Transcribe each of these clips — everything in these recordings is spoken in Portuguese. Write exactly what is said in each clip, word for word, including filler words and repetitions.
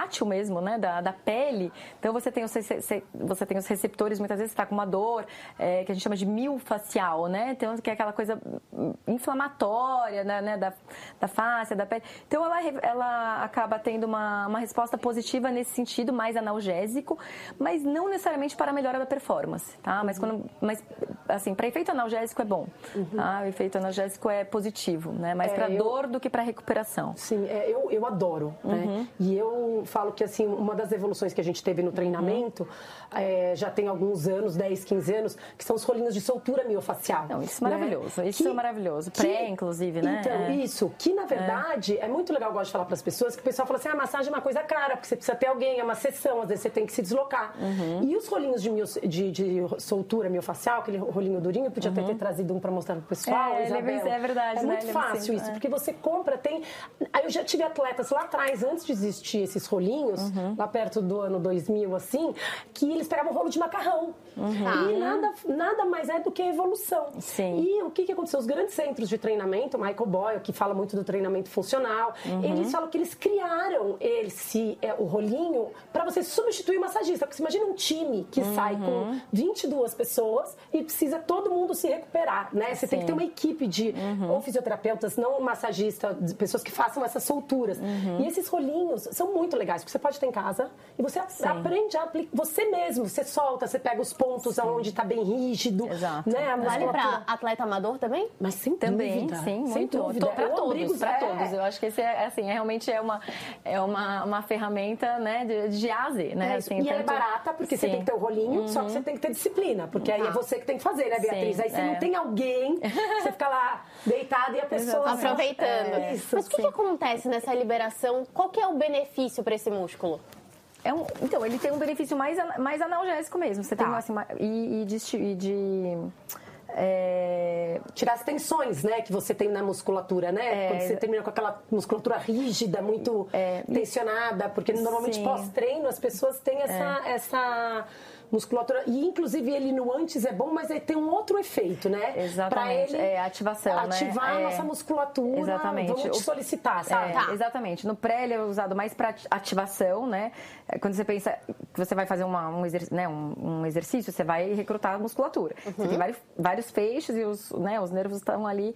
tátil mesmo, né, da, da pele. Então você tem os, você tem os receptores, muitas vezes você está com uma dor, é, que a gente chama de miofascial, né? Então, que é aquela coisa inflamatória, né, né, da, da face, da pele. Então ela, ela acaba tendo uma, uma resposta positiva nesse sentido, mais analgésico, mas não necessariamente para a melhora da performance, tá? Mas, quando, mas assim, para efeito analgésico é bom, uhum. tá? O efeito analgésico é positivo, né? Mais é, para eu... dor do que para recuperação. Sim, é, eu, eu adoro, uhum. né? E eu falo que, assim, uma das evoluções que a gente teve no treinamento, uhum. é, já tem alguns anos, dez, quinze anos, que são os rolinhos de soltura miofacial. Não, isso é maravilhoso, né? isso que, é maravilhoso. Pré, que, inclusive, né? Então, é. isso, que na verdade é. é muito legal, eu gosto de falar para as pessoas, que o pessoal fala assim, ah, a massagem é uma coisa cara, porque você precisa ter alguém, é uma sessão, às vezes você tem que se deslocar. Uhum. E os rolinhos de, mio, de, de soltura miofacial, aquele rolinho durinho, eu podia uhum. até ter trazido um para mostrar pro pessoal, é, Isabel. É verdade, É muito né? fácil isso, é. porque você compra, tem... Aí eu já tive atletas lá atrás, antes de existir esses rolinhos, uhum. lá perto do ano dois mil, assim, que eles pegavam rolo de macarrão. Uhum. E nada, nada mais é do que evolução. Sim. E o que, que aconteceu? Os grandes centros de treinamento, o Michael Boyle, que fala muito do treinamento funcional, uhum. eles falam que eles criaram esse, é, o rolinho para você substituir o massagista. Porque você imagina um time que uhum. sai com vinte e duas pessoas e precisa todo mundo se recuperar, né? Você Sim. tem que ter uma equipe de uhum. ou fisioterapeutas, não massagista, pessoas que façam essas solturas. Uhum. E esses rolinhos são muito legais, porque você pode ter em casa e você Sim. aprende a aplicar você mesmo. Você solta, você pega os pontos Sim. onde está bem rígido. Exato. Né? Vale para atleta amador também? Mas sem também, dúvida. sim, sem muito. dúvida. Para todos, para é. todos. Eu acho que esse é, assim, é, realmente é uma, é uma, uma ferramenta, né, de, de A a Z, né? É, assim, e tanto... ela é barata, porque sim. você tem que ter o rolinho, uhum. só que você tem que ter disciplina, porque aí ah. é você que tem que fazer, né, Beatriz? Sim, aí você é. não tem alguém, você fica lá deitado e a pessoa... Exatamente. Aproveitando. É, isso, Mas o que, que acontece nessa liberação? Qual que é o benefício para esse músculo? É um, então, ele tem um benefício mais, mais analgésico mesmo. Você tá. tem assim, uma, e, e de... E de É... tirar as tensões, né, que você tem na musculatura, né? É... Quando você termina com aquela musculatura rígida, muito é... tensionada, porque normalmente pós-treino as pessoas têm essa, é. essa musculatura, e inclusive ele no antes é bom, mas ele tem um outro efeito, né? Exatamente, pra ele é ativação, ativar né? a nossa musculatura, exatamente. Vamos te solicitar, sabe? É, tá. Exatamente, no pré ele é usado mais para ativação, né? Quando você pensa que você vai fazer uma, um, exerc, né? um, um exercício, você vai recrutar a musculatura. Uhum. Você tem vários, vários feixes e os, né, os nervos estão ali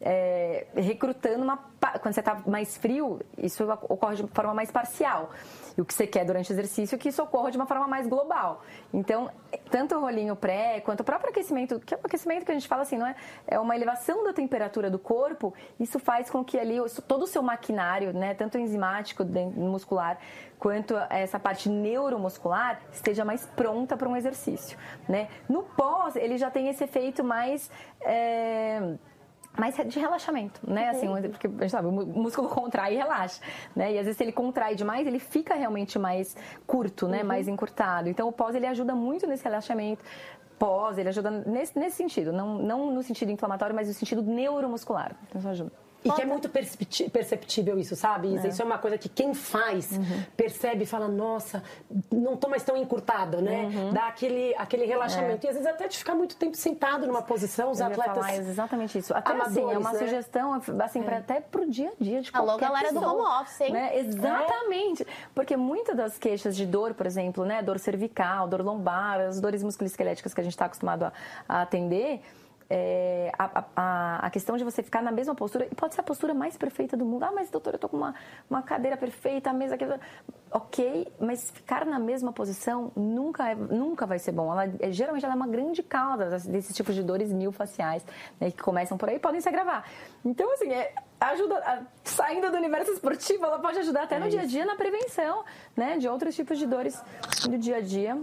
é, recrutando uma... Quando você está mais frio, isso ocorre de forma mais parcial. E o que você quer durante o exercício é que isso ocorra de uma forma mais global. Então, tanto o rolinho pré, quanto o próprio aquecimento, que é o aquecimento que a gente fala assim, não é? É uma elevação da temperatura do corpo, isso faz com que ali todo o seu maquinário, né, tanto enzimático, muscular, quanto essa parte neuromuscular, esteja mais pronta para um exercício, né? No pós, ele já tem esse efeito mais... É... mais de relaxamento, né? Assim, porque a gente sabe, o músculo contrai e relaxa, né? E às vezes se ele contrai demais, ele fica realmente mais curto, né? Uhum. Mais encurtado. Então o pós, ele ajuda muito nesse relaxamento. Pós, ele ajuda nesse, nesse sentido, não, não no sentido inflamatório, mas no sentido neuromuscular. Então isso ajuda. E que é muito perceptível isso, sabe, Isa? É. Isso é uma coisa que quem faz uhum. percebe e fala, nossa, não tô mais tão encurtada, né? Uhum. Dá aquele, aquele relaxamento. É. E às vezes até de ficar muito tempo sentado numa posição, os Eu atletas... Falar exatamente isso. Até amadores, assim, é uma né? sugestão, assim, é. pra, até pro dia a dia de qualquer Alô, galera pessoa, do home office, hein? Né? Exatamente. É. Porque muitas das queixas de dor, por exemplo, né? Dor cervical, dor lombar, as dores musculoesqueléticas que a gente está acostumado a, a atender... É, a, a, a questão de você ficar na mesma postura, e pode ser a postura mais perfeita do mundo. Ah, mas doutora, eu tô com uma, uma cadeira perfeita, a mesa aqui... Ok, mas ficar na mesma posição nunca, é, nunca vai ser bom. Ela, é, geralmente ela é uma grande causa desses tipos de dores miofasciais, né, que começam por aí e podem se agravar. Então, assim, é, ajuda, a, saindo do universo esportivo, ela pode ajudar até é no isso. dia a dia na prevenção, né, de outros tipos de dores do dia a dia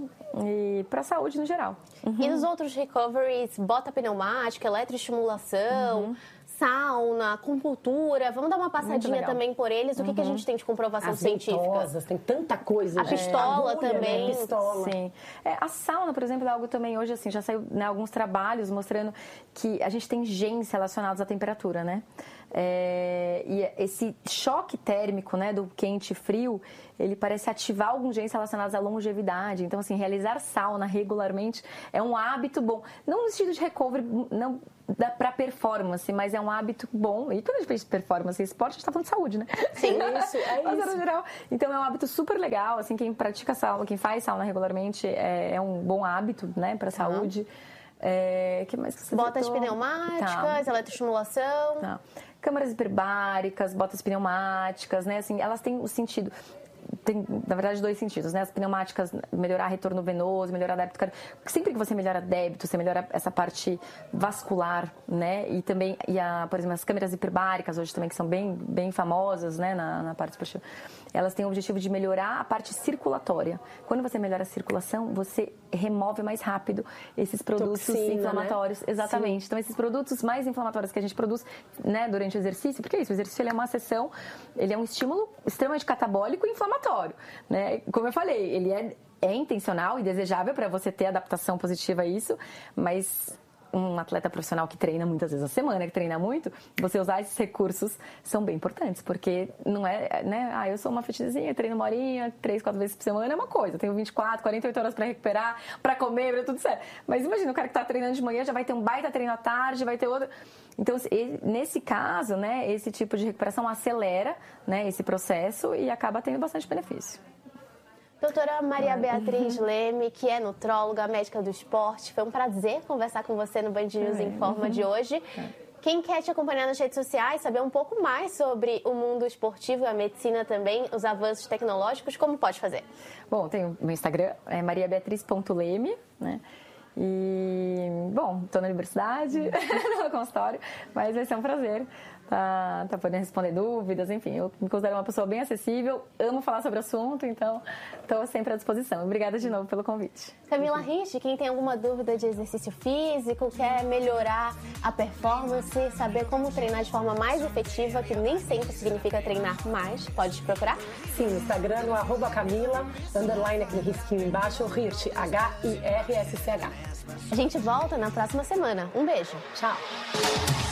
e para a saúde no geral. Uhum. E os outros recoveries, bota pneumática, eletroestimulação... Uhum. Sauna, acupuntura, vamos dar uma passadinha também por eles. O que, uhum. que a gente tem de comprovação As científica? Ventosas, tem tanta coisa. A pistola é, também. Né? Pistola. Sim. É, a sauna, por exemplo, é algo também hoje, assim, já saiu, né, alguns trabalhos mostrando que a gente tem genes relacionados à temperatura, né? É, e esse choque térmico, né, do quente e frio, ele parece ativar alguns genes relacionados à longevidade. Então, assim, realizar sauna regularmente é um hábito bom. Não no sentido de recovery, não, da, pra performance, mas é um hábito bom. E quando a gente fez performance e esporte, a gente tá falando de saúde, né? Sim, isso, é mas, isso. no geral, então é um hábito super legal, assim, quem pratica sauna, quem faz sauna regularmente é, é um bom hábito, né, pra saúde. É, que mais que você Botas citou? pneumáticas, Tá. eletroestimulação. Tá. Câmaras hiperbáricas, botas pneumáticas, né? Assim, elas têm o sentido. Tem, na verdade, dois sentidos, né? As pneumáticas, melhorar retorno venoso, melhorar débito cardíaco. Sempre que você melhora débito, você melhora essa parte vascular, né? E também, e a, por exemplo, as câmeras hiperbáricas, hoje também, que são bem, bem famosas, né? Na, na parte esportiva. Elas têm o objetivo de melhorar a parte circulatória. Quando você melhora a circulação, você remove mais rápido esses produtos Toxina, inflamatórios. né? Exatamente. Sim. Então, esses produtos mais inflamatórios que a gente produz, né, durante o exercício, porque é isso, o exercício ele é uma sessão, ele é um estímulo extremamente catabólico e inflamatório, né? Como eu falei, ele é, é intencional e desejável para você ter adaptação positiva a isso, mas um atleta profissional que treina muitas vezes na semana, que treina muito, você usar esses recursos são bem importantes, porque não é, né, ah, eu sou uma fitnesszinha, treino uma horinha, três, quatro vezes por semana, é uma coisa, eu tenho vinte e quatro, quarenta e oito horas para recuperar, para comer, para tudo certo. Mas imagina, o cara que tá treinando de manhã já vai ter um baita treino à tarde, vai ter outro. Então, nesse caso, né, esse tipo de recuperação acelera, né, esse processo e acaba tendo bastante benefício. Doutora Maria Beatriz Leme, que é nutróloga, médica do esporte. Foi um prazer conversar com você no Band News Informa de hoje. Quem quer te acompanhar nas redes sociais, saber um pouco mais sobre o mundo esportivo e a medicina também, os avanços tecnológicos, como pode fazer? Bom, tem o meu Instagram, é maria beatriz ponto leme, né? E, bom, estou na universidade, no consultório, mas vai ser um prazer tá, tá podendo responder dúvidas, enfim, eu me considero uma pessoa bem acessível, amo falar sobre o assunto, então estou sempre à disposição. Obrigada de novo pelo convite. Camila Rich, quem tem alguma dúvida de exercício físico, quer melhorar a performance, saber como treinar de forma mais efetiva, que nem sempre significa treinar mais, pode te procurar? Sim, no Instagram, no arroba Camila, underline aquele risquinho embaixo, Hirsch, H I R S C H. A gente volta na próxima semana. Um beijo. Tchau.